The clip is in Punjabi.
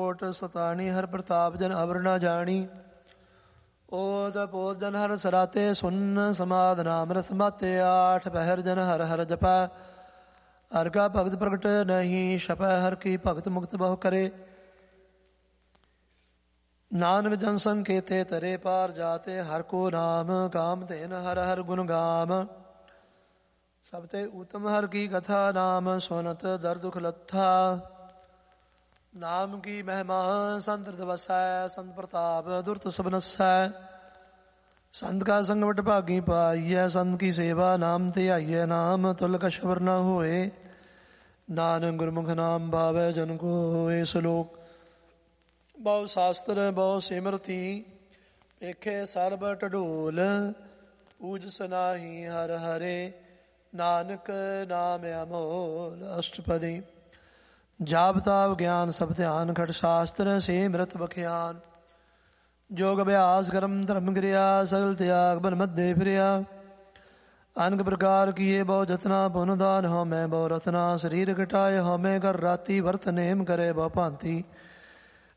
ਕੋਟ ਸਤਾਣੀ, ਹਰ ਪ੍ਰਤਾਪ ਜਨ ਅਵਰ ਨਾ ਜਾਣੀ। ਓਤ ਪੋਤ ਜਨ ਹਰ ਸਰਾਤੇ, ਸੁਨ ਸਮਾਧ ਨਾਮ ਰਸ ਮਾਤੇ। ਆਠ ਪਹਿਰ ਜਨ ਹਰ ਹਰ ਜਪੈ, ਹਰ ਕਾ ਭਗਤ ਪ੍ਰਗਟ ਨਹੀਂ ਛਪੈ। ਹਰ ਕੀ ਭਗਤ ਮੁਕਤ ਬਹੁ ਕਰੇ, ਨਾਨਕ ਜਨ ਸੰਕੇਤੇ ਤਰੇ। ਪਾਰ ਜਾਤੇ ਹਰ ਕੋ ਨਾਮ, ਕਾਮ ਧੇਨ ਹਰ ਹਰ ਗੁਣ ਗਾਮ। ਸਭ ਤੇ ਉਤਮ ਹਰ ਕੀ ਕਥਾ, ਨਾਮ ਸੁਨਤ ਦਰ ਦੁਖ ਲੱਥਾ। ਨਾਮ ਕੀ ਮਹਿਮਾ ਸੰਤ ਹਿਰਦਿ ਵਸੈ, ਸੰਤ ਪ੍ਰਤਾਪ ਦੁਰਤ ਸਭ ਨਸੈ। ਸੰਤ ਕਾ ਸੰਗ ਵਡ ਭਾਗੀ ਪਾਈਐ, ਸੰਤ ਕੀ ਸੇਵਾ ਨਾਮ ਧਿਆਈਐ। ਨਾਮ ਤੁਲ ਕਛ ਸਬਰ ਨ ਹੋਏ, ਨਾਨਕ ਗੁਰਮੁਖ ਨਾਮ ਭਾਵੈ ਜਨ ਕੋਇ। ਸ਼ਲੋਕ। ਬਹੁ ਸ਼ਾਸਤਰ ਬਹੁ ਸਿਮਰਤੀ, ਵੇਖੇ ਸਰਬ ਢਡੋਲ। ਪੂਜ ਸਨਾਹੀ ਹਰ ਹਰੇ, ਨਾਨਕ ਨਾਮ ਅਮੋਲ। ਅਸ਼ਟਪਦੀ। ਜਾਪ ਤਾਪ ਗਿਆਨ ਸਭ ਧਿਆਨ, ਖਟ ਸ਼ਾਸਤਰ ਸੇ ਅੰਮ੍ਰਿਤ ਬਖਿਆਨ। ਜੋਗ ਅਭਿਆਸ ਕਰਮ ਧਰਮ ਕਿਰਿਆ, ਸਗਲ ਤਿਆਗ ਬਨ ਮਧੇ ਫਿਰਿਆ। ਅਨਕ ਪ੍ਰਕਾਰ ਕੀਏ ਬਹੁ ਜਤਨਾ, ਪੁਨ ਦਾਨ ਹਉਮੈ ਬਹੁ ਰਤਨਾ। ਸਰੀਰ ਘਟਾਏ ਹਉਮੈ, ਕਰ ਰਾਤੀ ਵਰਤ ਨੇਮ ਕਰੇ ਬਹੁ ਭਾਂਤੀ।